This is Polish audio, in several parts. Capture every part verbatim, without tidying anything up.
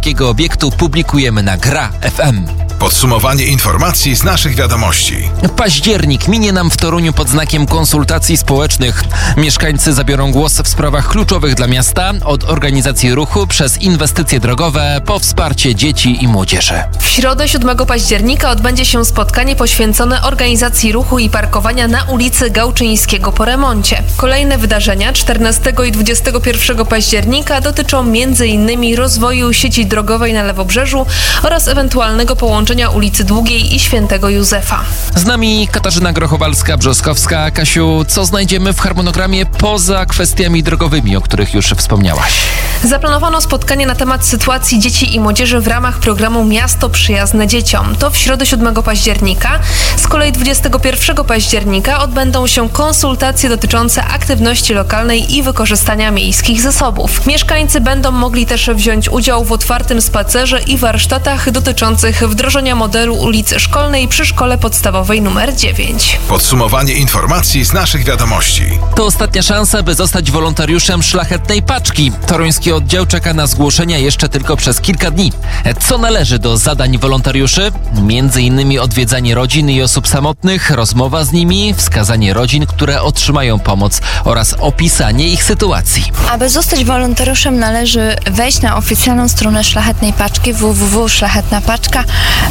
polskiego obiektu publikujemy na Gra F M. Podsumowanie informacji z naszych wiadomości. Październik minie nam w Toruniu pod znakiem konsultacji społecznych. Mieszkańcy zabiorą głos w sprawach kluczowych dla miasta, od organizacji ruchu przez inwestycje drogowe po wsparcie dzieci i młodzieży. W środę siódmego października odbędzie się spotkanie poświęcone organizacji ruchu i parkowania na ulicy Gałczyńskiego po remoncie. Kolejne wydarzenia czternastego i dwudziestego pierwszego października dotyczą między innymi rozwoju sieci drogowej na Lewobrzeżu oraz ewentualnego połączenia ulicy Długiej i Świętego Józefa. Z nami Katarzyna Grochowalska-Brzostkowska. Kasiu, co znajdziemy w harmonogramie poza kwestiami drogowymi, o których już wspomniałaś? Zaplanowano spotkanie na temat sytuacji dzieci i młodzieży w ramach programu Miasto Przyjazne Dzieciom. To w środę siódmego października. Z kolei dwudziestego pierwszego października odbędą się konsultacje dotyczące aktywności lokalnej i wykorzystania miejskich zasobów. Mieszkańcy będą mogli też wziąć udział w otwartym spacerze i warsztatach dotyczących wdrożenia modelu ulicy Szkolnej przy Szkole Podstawowej nr dziewięć. Podsumowanie informacji z naszych wiadomości. To ostatnia szansa, by zostać wolontariuszem Szlachetnej Paczki. Toruński oddział czeka na zgłoszenia jeszcze tylko przez kilka dni. Co należy do zadań wolontariuszy? Między innymi odwiedzanie rodzin i osób samotnych, rozmowa z nimi, wskazanie rodzin, które otrzymają pomoc oraz opisanie ich sytuacji. Aby zostać wolontariuszem, należy wejść na oficjalną stronę Szlachetnej Paczki w w w kropka szlachetna paczka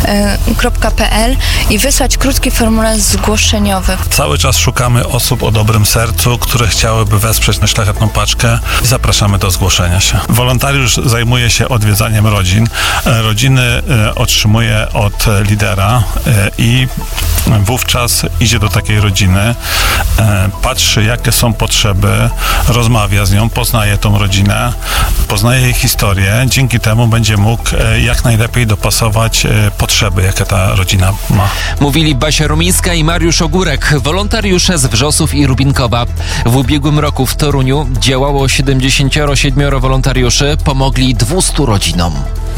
kropka p l i wysłać krótki formularz zgłoszeniowy. Cały czas szukamy osób o dobrym sercu, które chciałyby wesprzeć na Szlachetną Paczkę i zapraszamy do zgłoszenia się. Wolontariusz zajmuje się odwiedzaniem rodzin. Rodziny otrzymuje od lidera i wówczas idzie do takiej rodziny, patrzy, jakie są potrzeby, rozmawia z nią, poznaje tą rodzinę, poznaje jej historię. Dzięki temu będzie mógł jak najlepiej dopasować potrzeby, jakie ta rodzina ma. Mówili Basia Rumińska i Mariusz Ogórek, wolontariusze z Wrzosów i Rubinkowa. W ubiegłym roku w Toruniu działało siedemdziesięcioro siedmioro wolontariuszy, pomogli dwustu rodzinom.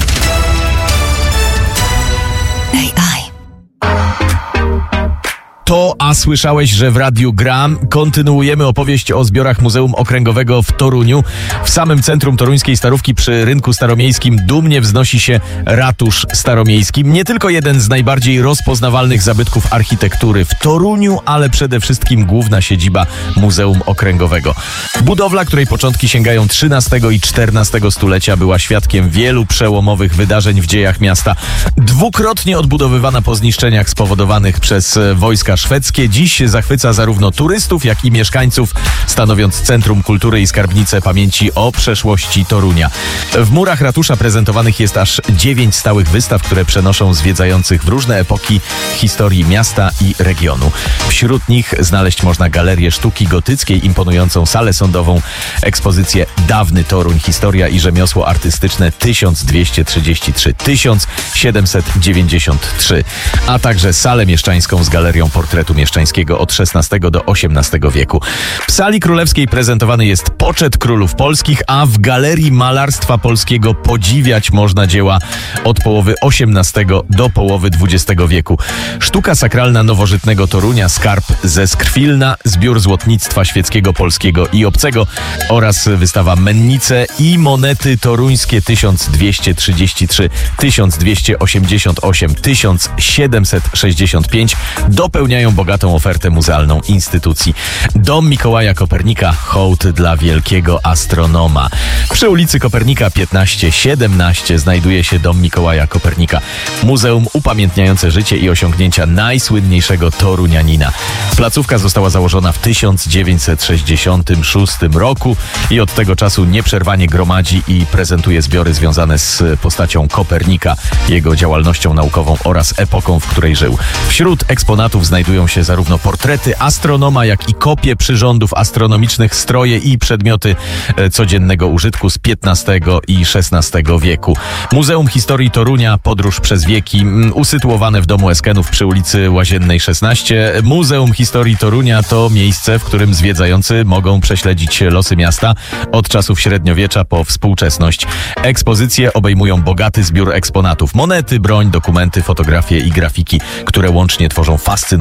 To, a słyszałeś, że w Radiu Gram kontynuujemy opowieść o zbiorach Muzeum Okręgowego w Toruniu. W samym centrum toruńskiej Starówki przy Rynku Staromiejskim dumnie wznosi się ratusz staromiejski. Nie tylko jeden z najbardziej rozpoznawalnych zabytków architektury w Toruniu, ale przede wszystkim główna siedziba Muzeum Okręgowego. Budowla, której początki sięgają trzynastego i czternastego stulecia, była świadkiem wielu przełomowych wydarzeń w dziejach miasta. Dwukrotnie odbudowywana po zniszczeniach spowodowanych przez wojska szwedzkie, dziś zachwyca zarówno turystów, jak i mieszkańców, stanowiąc centrum kultury i skarbnicę pamięci o przeszłości Torunia. W murach ratusza prezentowanych jest aż dziewięć stałych wystaw, które przenoszą zwiedzających w różne epoki historii miasta i regionu. Wśród nich znaleźć można galerię sztuki gotyckiej, imponującą salę sądową, ekspozycję Dawny Toruń, historia i rzemiosło artystyczne tysiąc dwieście trzydzieści trzy do tysiąc siedemset dziewięćdziesiąt trzy, a także salę mieszczańską z galerią portretu mieszczańskiego od szesnastego do osiemnastego wieku. W sali królewskiej prezentowany jest poczet królów polskich, a w Galerii Malarstwa Polskiego podziwiać można dzieła od połowy osiemnastego do połowy dwudziestego wieku. Sztuka sakralna nowożytnego Torunia, skarb ze Skrwilna, zbiór złotnictwa świeckiego, polskiego i obcego oraz wystawa Mennice i monety toruńskie tysiąc dwieście trzydzieści trzy, tysiąc dwieście osiemdziesiąt osiem, tysiąc siedemset sześćdziesiąt pięć dopełniają bogatą ofertę muzealną instytucji. Dom Mikołaja Kopernika, hołd dla wielkiego astronoma. Przy ulicy Kopernika piętnaście siedemnaście znajduje się Dom Mikołaja Kopernika, muzeum upamiętniające życie i osiągnięcia najsłynniejszego torunianina. Placówka została założona w tysiąc dziewięćset sześćdziesiątym szóstym roku i od tego czasu nieprzerwanie gromadzi i prezentuje zbiory związane z postacią Kopernika, jego działalnością naukową oraz epoką, w której żył. Wśród eksponatów znajdują się zarówno portrety astronoma, jak i kopie przyrządów astronomicznych, stroje i przedmioty codziennego użytku z piętnastego i szesnastego wieku. Muzeum Historii Torunia, podróż przez wieki, usytuowane w domu Eskenów przy ulicy Łaziennej szesnaście. Muzeum Historii Torunia to miejsce, w którym zwiedzający mogą prześledzić losy miasta od czasów średniowiecza po współczesność. Ekspozycje obejmują bogaty zbiór eksponatów: monety, broń, dokumenty, fotografie i grafiki, które łącznie tworzą fascynujące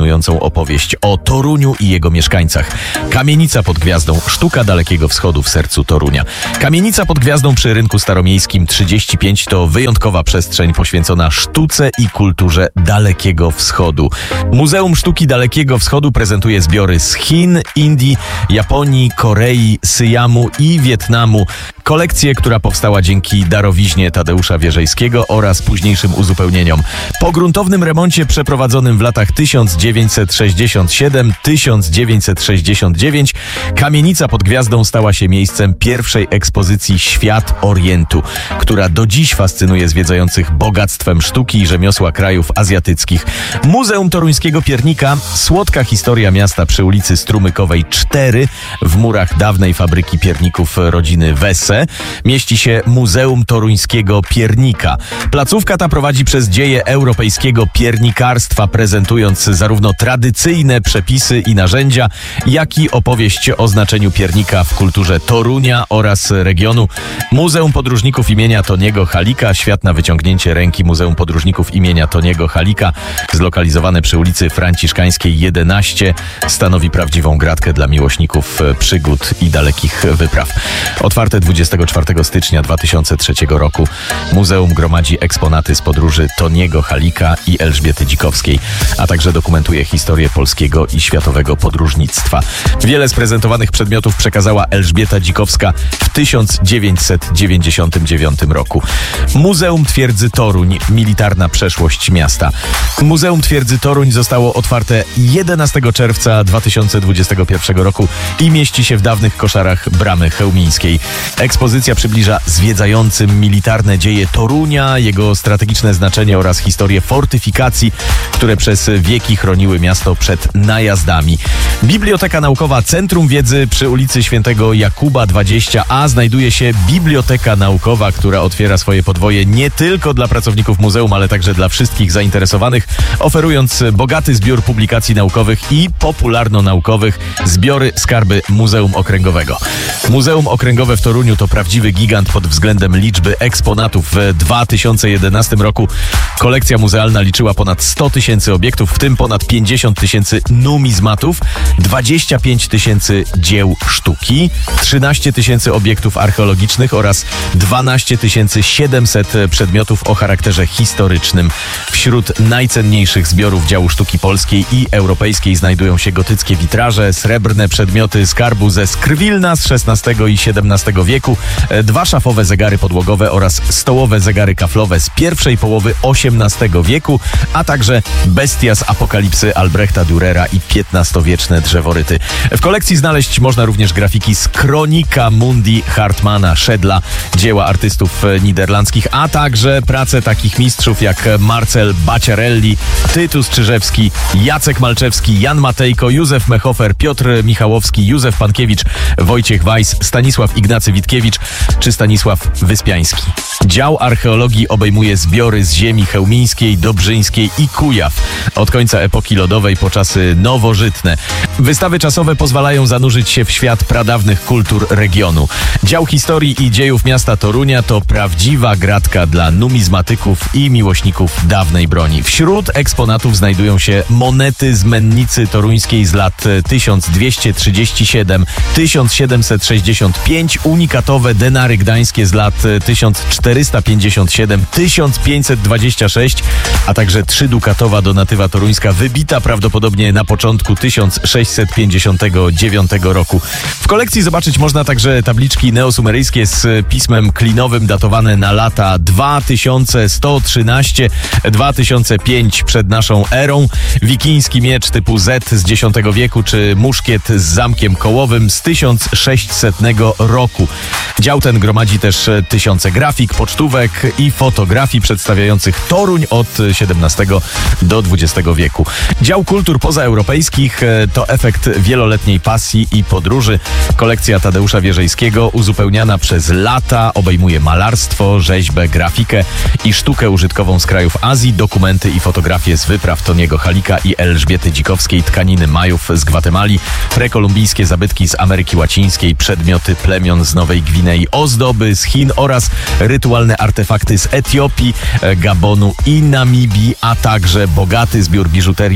fascynującą opowieść o Toruniu i jego mieszkańcach. Kamienica pod gwiazdą, sztuka Dalekiego Wschodu w sercu Torunia. Kamienica pod gwiazdą przy rynku staromiejskim trzydzieści pięć to wyjątkowa przestrzeń poświęcona sztuce i kulturze Dalekiego Wschodu. Muzeum Sztuki Dalekiego Wschodu prezentuje zbiory z Chin, Indii, Japonii, Korei, Syjamu i Wietnamu. Kolekcję, która powstała dzięki darowiźnie Tadeusza Wierzejskiego oraz późniejszym uzupełnieniom. Po gruntownym remoncie przeprowadzonym w latach tysiąc dziewięćset sześćdziesiąt siedem do tysiąc dziewięćset sześćdziesiąt dziewięć kamienica pod gwiazdą stała się miejscem pierwszej ekspozycji Świat Orientu, która do dziś fascynuje zwiedzających bogactwem sztuki i rzemiosła krajów azjatyckich. Muzeum Toruńskiego Piernika, słodka historia miasta przy ulicy Strumykowej cztery w murach dawnej fabryki pierników rodziny Wesse mieści się Muzeum Toruńskiego Piernika. Placówka ta prowadzi przez dzieje europejskiego piernikarstwa, prezentując zarówno tradycyjne przepisy i narzędzia, jak i opowieść o znaczeniu piernika w kulturze Torunia oraz regionu. Muzeum Podróżników imienia Toniego Halika, świat na wyciągnięcie ręki. Muzeum Podróżników imienia Toniego Halika, zlokalizowane przy ulicy Franciszkańskiej jedenaście, stanowi prawdziwą gratkę dla miłośników przygód i dalekich wypraw. Otwarte dwudziestego czwartego stycznia dwa tysiące trzeciego roku. Muzeum gromadzi eksponaty z podróży Toniego Halika i Elżbiety Dzikowskiej, a także dokumentuje historię polskiego i światowego podróżnictwa. Wiele z prezentowanych przedmiotów przekazała Elżbieta Dzikowska w tysiąc dziewięćset dziewięćdziesiątym dziewiątym roku. Muzeum Twierdzy Toruń, militarna przeszłość miasta. Muzeum Twierdzy Toruń zostało otwarte jedenastego czerwca dwa tysiące dwudziestego pierwszego roku i mieści się w dawnych koszarach Bramy Chełmińskiej. Ekspozycja przybliża zwiedzającym militarne dzieje Torunia, jego strategiczne znaczenie oraz historię fortyfikacji, które przez wieki chroniły miasto przed najazdami. Biblioteka Naukowa Centrum Wiedzy przy ulicy Świętego Jakuba dwadzieścia A znajduje się Biblioteka Naukowa, która otwiera swoje podwoje nie tylko dla pracowników muzeum, ale także dla wszystkich zainteresowanych, oferując bogaty zbiór publikacji naukowych i popularno-naukowych, zbiory, skarby Muzeum Okręgowego. Muzeum Okręgowe w Toruniu to prawdziwy gigant pod względem liczby eksponatów. W dwa tysiące jedenastym roku kolekcja muzealna liczyła ponad sto tysięcy obiektów, w tym ponad pięćdziesiąt tysięcy numizmatów, dwadzieścia pięć tysięcy dzieł sztuki, trzynaście tysięcy obiektów archeologicznych oraz dwanaście tysięcy siedemset przedmiotów o charakterze historycznym. Wśród najcenniejszych zbiorów działu sztuki polskiej i europejskiej znajdują się gotyckie witraże, srebrne przedmioty skarbu ze Skrwilna z szesnastego i siedemnastego wieku, dwa szafowe zegary podłogowe oraz stołowe zegary kaflowe z pierwszej połowy osiemnastego wieku, a także bestia z Apokalipsy Albrechta Dürera i piętnastowieczne drzeworyty. W kolekcji znaleźć można również grafiki z Kronika Mundi Hartmana Schedla, dzieła artystów niderlandzkich, a także prace takich mistrzów jak Marcel Baciarelli, Tytus Czyżewski, Jacek Malczewski, Jan Matejko, Józef Mechofer, Piotr Michałowski, Józef Pankiewicz, Wojciech Weiss, Stanisław Ignacy Witkiewicz czy Stanisław Wyspiański. Dział archeologii obejmuje zbiory z ziemi chełmińskiej, dobrzyńskiej i Kujaw od końca epoki lodowej po czasy nowożytne. Wystawy czasowe pozwalają zanurzyć się w świat pradawnych kultur regionu. Dział historii i dziejów miasta Torunia to prawdziwa gratka dla numizmatyków i miłośników dawnej broni. Wśród eksponatów znajdują się monety z mennicy toruńskiej z lat tysiąc dwieście trzydzieści siedem do tysiąc siedemset sześćdziesiąt pięć, unikatowe denary gdańskie z lat tysiąc czterysta pięćdziesiąt siedem do tysiąc pięćset dwadzieścia sześć, a także trzydukatowa donatywa toruńska wybita prawdopodobnie na początku tysiąc sześćset pięćdziesiątego dziewiątego roku. W kolekcji zobaczyć można także tabliczki neosumeryjskie z pismem klinowym datowane na lata dwa tysiące sto trzynaście do dwa tysiące pięć przed naszą erą, wikiński miecz typu Z z dziesiątego wieku czy muszkiet z zamkiem kołowym z tysiąc sześćsetnego roku. Dział ten gromadzi też tysiące grafik, pocztówek i fotografii przedstawiających Toruń od siedemnastego do dwudziestego wieku. Dział kultur pozaeuropejskich to efekt wieloletniej pasji i podróży. Kolekcja Tadeusza Wierzejskiego, uzupełniana przez lata, obejmuje malarstwo, rzeźbę, grafikę i sztukę użytkową z krajów Azji, dokumenty i fotografie z wypraw Toniego Halika i Elżbiety Dzikowskiej, tkaniny Majów z Gwatemali, prekolumbijskie zabytki z Ameryki Łacińskiej, przedmioty plemion z Nowej Gwinei, ozdoby z Chin oraz rytualne artefakty z Etiopii, Gabonu i Namibii, a także bogaty zbiór biżuterii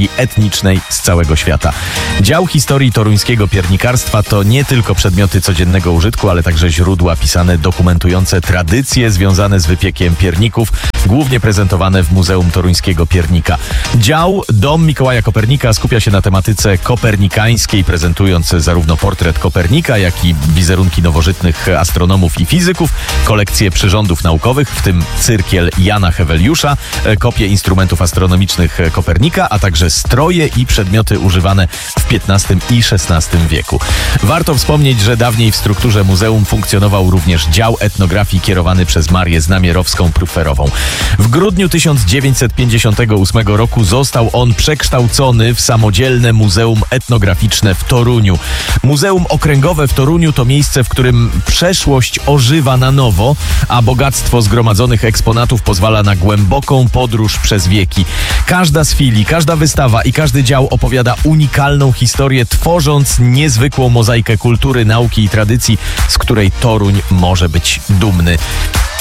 historii etnicznej z całego świata. Dział historii toruńskiego piernikarstwa to nie tylko przedmioty codziennego użytku, ale także źródła pisane dokumentujące tradycje związane z wypiekiem pierników, głównie prezentowane w Muzeum Toruńskiego Piernika. Dział Dom Mikołaja Kopernika skupia się na tematyce kopernikańskiej, prezentując zarówno portret Kopernika, jak i wizerunki nowożytnych astronomów i fizyków, kolekcje przyrządów naukowych, w tym cyrkiel Jana Heweliusza, kopie instrumentów astronomicznych Kopernika, a także stroje i przedmioty używane w piętnastym i szesnastym wieku. Warto wspomnieć, że dawniej w strukturze muzeum funkcjonował również dział etnografii kierowany przez Marię Znamierowską-Pruferową. W grudniu tysiąc dziewięćset pięćdziesiątego ósmego roku został on przekształcony w samodzielne Muzeum Etnograficzne w Toruniu. Muzeum Okręgowe w Toruniu to miejsce, w którym przeszłość ożywa na nowo, a bogactwo zgromadzonych eksponatów pozwala na głęboką podróż przez wieki. Każda z filii, każda wystawa i każdy dział opowiada unikalną historię, tworząc niezwykłą mozaikę kultury, nauki i tradycji, z której Toruń może być dumny.